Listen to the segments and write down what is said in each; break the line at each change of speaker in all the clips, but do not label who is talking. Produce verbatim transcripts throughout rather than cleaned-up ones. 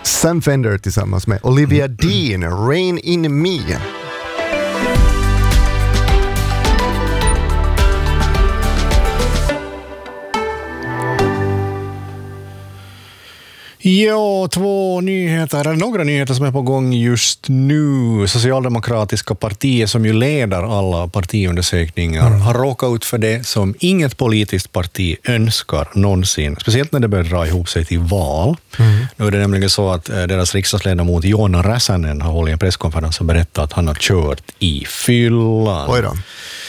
Sam Fender tillsammans med Olivia Dean, Rain in Me.
Ja, två nyheter, eller några nyheter som är på gång just nu. Socialdemokratiska partiet som ju leder alla partiundersökningar mm. har råkat ut för det som inget politiskt parti önskar någonsin. Speciellt när det börjar dra ihop sig till val. Mm. Nu är det nämligen så att deras riksdagsledamot Joona Räsänen har hållit en presskonferens och berättat att han har kört i fyllan.
Oj då.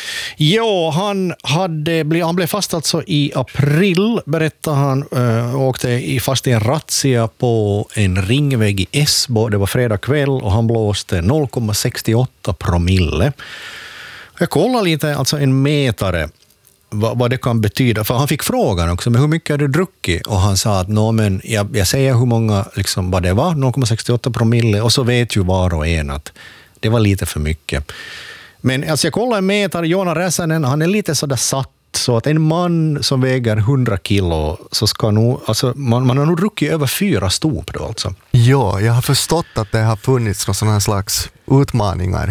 Ja, han, hade blivit, han blev fast alltså i april, berättade han, äh, åkte i, fast i en razzia på en ringväg i Esbo. Det var fredag kväll och han blåste noll komma sextioåtta promille. Jag kollade lite, alltså en mätare, vad, vad det kan betyda. För han fick frågan också, men hur mycket har du druckit? Och han sa att no, men jag, jag säger hur många, liksom, vad det var, noll komma sextioåtta promille. Och så vet ju var och en att det var lite för mycket. Men alltså jag kollar en mätare, Joona Räsänen, han är lite sådär satt så att en man som väger hundra kilo så ska nog, alltså man, man har nog druckit över fyra stop då alltså.
Ja, jag har förstått att det har funnits någon sådana slags utmaningar.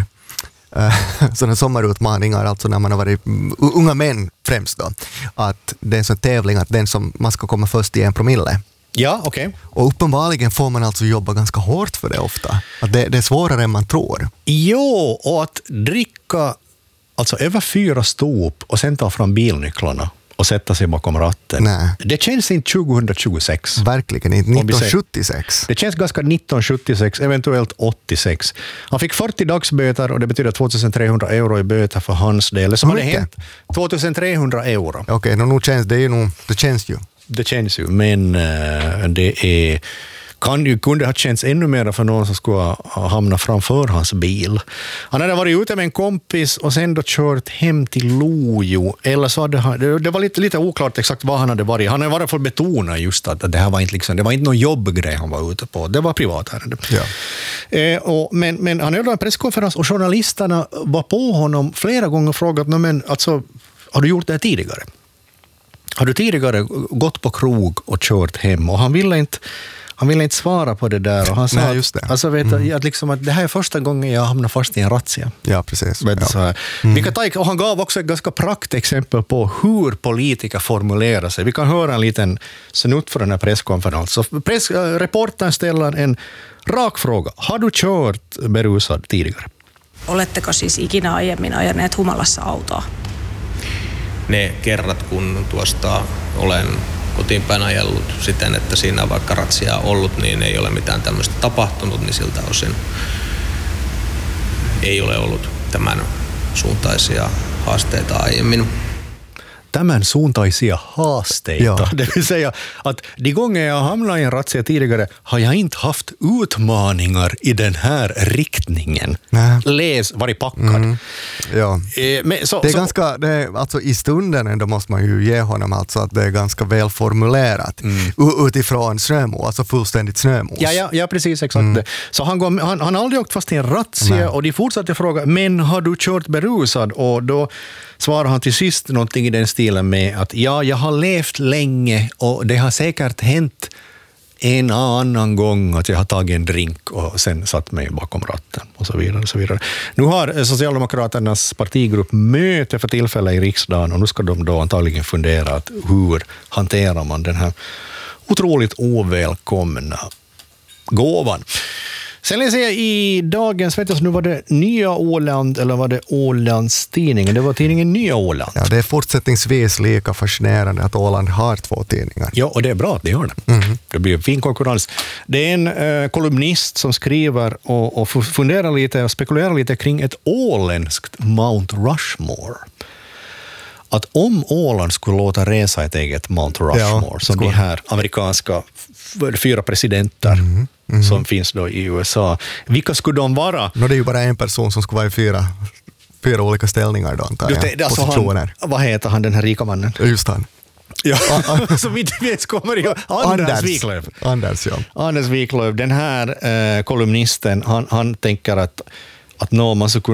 Sådana sommarutmaningar, alltså när man har varit unga män främst då. Att det är en sån tävling att den som man ska komma först i en promille.
Ja, okej. Okay.
Och uppenbarligen får man alltså jobba ganska hårt för det ofta. Att det, det är svårare än man tror.
Jo, och att dricka alltså över fyra stop och sen ta fram bilnycklarna och sätta sig bakom ratten.
Nej.
Det känns inte tjugohundratjugosex.
Verkligen inte. nittonhundrasjuttiosex.
Det känns ganska nittonhundrasjuttiosex, eventuellt åttiosex. Han fick fyrtio dagsböter och det betyder tvåtusentrehundra euro i böter för hans del. Som hade hänt tvåtusentrehundra euro.
Okej, okay, no, nu känns det ju nog, det känns ju.
Det känns ju, men uh, det är, kan ju, kunde ha känts ännu mer för någon som skulle ha hamnat framför hans bil. Han hade varit ute med en kompis och sen då kört hem till Lojo. Eller så hade han, det, det var lite, lite oklart exakt vad han hade varit. Han hade varit för att betona just att det här var inte, liksom, det var inte någon jobbgrej han var ute på. Det var privatärende.
Ja.
Eh, och, men, men han höll en presskonferens och journalisterna var på honom flera gånger och frågat, men alltså, har du gjort det tidigare? Har du tidigare gått på krog och kört hem? Och han ville inte, han ville inte svara på det där. Och han sa,
nej, just det.
Alltså, vet mm. att, liksom, att det här är första gången jag hamnar fast i en razzia.
Ja, precis.
Ja. Så, mm. vi kan ta, och han gav också ett ganska praktexempel på hur politiker formulerar sig. Vi kan höra en liten snutt för den här presskonferensen. Press, reportern ställer en rak fråga. Har du kört berusad tidigare?
Oletteko siis ikinä aiemmin ajaneet humalassa autoa?
Ne kerrat, kun tuosta olen kotiinpäin ajellut siten, että siinä on vaikka ratsia ollut, niin ei ole mitään tämmöistä tapahtunut, niin siltä osin ei ole ollut tämän suuntaisia haasteita aiemmin.
Tämän suuntaisia haasteita. Ja. Det vill säga att de gånger jag hamnat i en razzia tidigare har jag inte haft utmaningar i den här riktningen. Nej. Läs, varit packad. Mm.
Ja.
Eh, men, så,
det är
så,
ganska, det är, alltså i stunden ändå måste man ju ge honom alltså att det är ganska väl formulerat mm. utifrån snömos, alltså fullständigt snömos.
Ja, ja, ja precis, exakt. Mm. Så han, går, han, han har aldrig åkt fast i en razzia. Nej. Och de fortsatte fråga, men har du kört berusad? Och då svarar han till sist någonting i den stilen med att ja, jag har levt länge och det har säkert hänt en annan gång att jag har tagit en drink och sen satt mig bakom ratten och så vidare och så vidare. Nu har Socialdemokraternas partigrupp möte för tillfället i riksdagen och nu ska de då antagligen fundera att hur hanterar man den här otroligt ovälkomna gåvan. Sen läser jag i dagens, vet jag, nu var det Nya Åland eller var det Ålandstidningen? Det var tidningen Nya Åland.
Ja, det är fortsättningsvis lika fascinerande att Åland har två tidningar.
Ja, och det är bra att det gör det. Mm. Det blir en fin konkurrens. Det är en eh, kolumnist som skriver och, och funderar lite och spekulerar lite kring ett åländskt Mount Rushmore. Att om Åland skulle låta resa ett eget Mount Rushmore, ja, som de här amerikanska fyra presidenter mm, mm. som finns då i U S A, vilka skulle de vara?
No, det är ju bara en person som skulle vara i fyra, fyra olika ställningar då, antar jag.
Det, alltså han, vad heter han, den här rika mannen?
Just han.
Ja, som inte vet kommer jag. Anders, Anders Wiklöf.
Anders, ja.
Anders Wiklöf, den här eh, kolumnisten, han, han tänker att, att nå, man så kunde